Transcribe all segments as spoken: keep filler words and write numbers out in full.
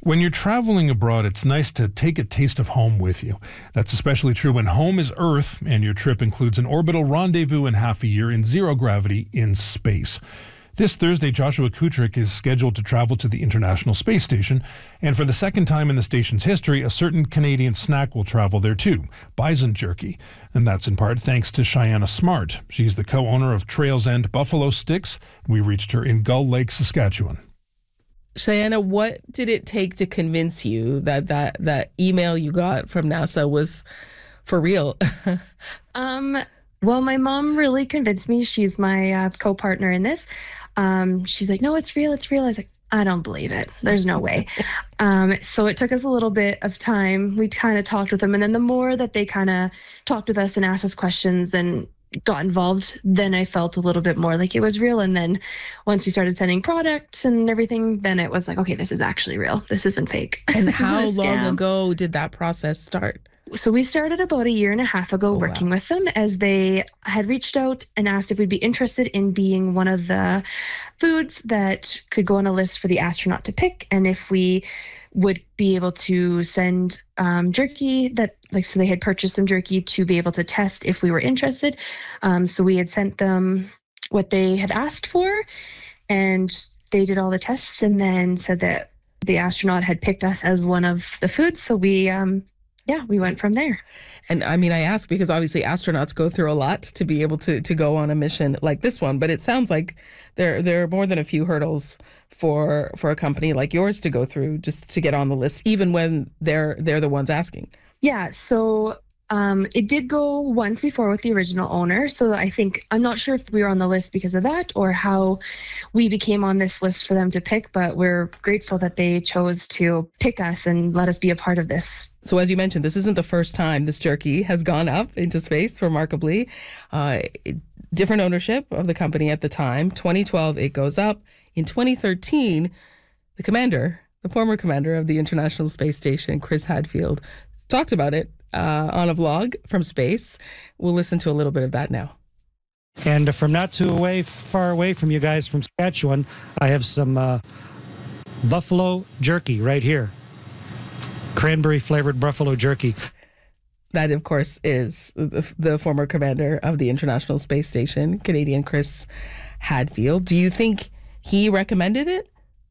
When you're traveling abroad, it's nice to take a taste of home with you. That's especially true when home is Earth and your trip includes an orbital rendezvous in half a year in zero gravity in space. This Thursday, Joshua Kutrick is scheduled to travel to the International Space Station, and for the second time in the station's history, a certain Canadian snack will travel there too, bison jerky. And that's in part thanks to Cheyenne Smart. She's the co-owner of Trails End Buffalo Sticks. We reached her in Gull Lake, Saskatchewan. Cheyenne, what did it take to convince you that that, that email you got from NASA was for real? um, well, my mom really convinced me. She's my uh, co-partner in this. Um, she's like, no, it's real. It's real. I was like, I don't believe it. There's no way. um, so it took us a little bit of time. We kind of talked with them. And then the more that they kind of talked with us and asked us questions and got involved, then I felt a little bit more like it was real. And then once we started sending products and everything, then it was like, okay, this is actually real. This isn't fake. And how long ago did that process start? So we started about a year and a half ago oh, working wow. with them, as they had reached out and asked if we'd be interested in being one of the foods that could go on a list for the astronaut to pick, and if we would be able to send um, jerky that, like, so they had purchased some jerky to be able to test if we were interested. Um, so we had sent them what they had asked for, and they did all the tests and then said that the astronaut had picked us as one of the foods. So we, um, yeah, we went from there. And I mean, I ask because obviously astronauts go through a lot to be able to to go on a mission like this one. But it sounds like there there are more than a few hurdles for for a company like yours to go through just to get on the list, even when they're they're the ones asking. Yeah. So um, it did go once before with the original owner. So I think, I'm not sure if we were on the list because of that or how we became on this list for them to pick, but we're grateful that they chose to pick us and let us be a part of this. So as you mentioned, this isn't the first time this jerky has gone up into space, remarkably. Uh, different ownership of the company at the time. twenty twelve, it goes up. In twenty thirteen, the commander, the former commander of the International Space Station, Chris Hadfield, talked about it uh, on a vlog from space. We'll listen to a little bit of that now. And from not too away, far away from you guys from Saskatchewan, I have some uh, buffalo jerky right here. Cranberry flavored buffalo jerky. That, of course, is the, the former commander of the International Space Station, Canadian Chris Hadfield. Do you think he recommended it?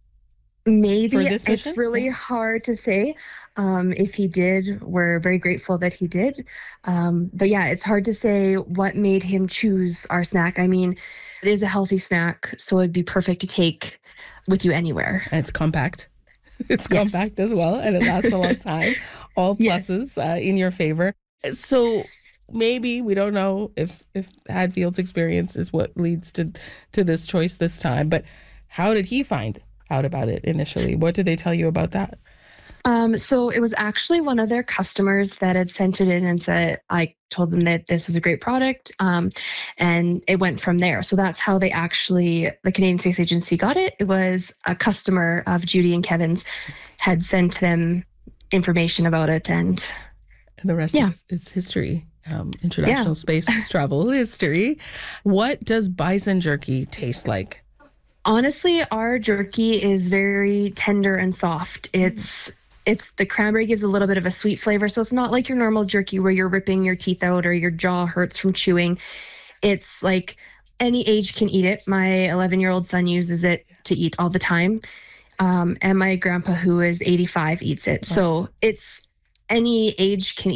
Maybe. It's really hard to say. Um, if he did, we're very grateful that he did. Um, but yeah, it's hard to say what made him choose our snack. I mean, it is a healthy snack, so it'd be perfect to take with you anywhere. And it's compact. It's yes. compact as well, and it lasts a long time. All pluses yes. uh, in your favor. So maybe, we don't know if, if Hadfield's experience is what leads to, to this choice this time, but how did he find out about it initially? What did they tell you about that? Um, so it was actually one of their customers that had sent it in and said, I told them that this was a great product. Um, and it went from there. So that's how they actually, the Canadian Space Agency got it. It was a customer of Judy and Kevin's had sent them information about it. And, and the rest yeah. is, is history. Um, international yeah. space travel history. What does bison jerky taste like? Honestly, our jerky is very tender and soft. It's it's the cranberry gives a little bit of a sweet flavor, so it's not like your normal jerky where you're ripping your teeth out or your jaw hurts from chewing. It's like any age can eat it. My eleven-year-old son uses it to eat all the time, um, and my grandpa, who is eighty-five, eats it. So it's any age can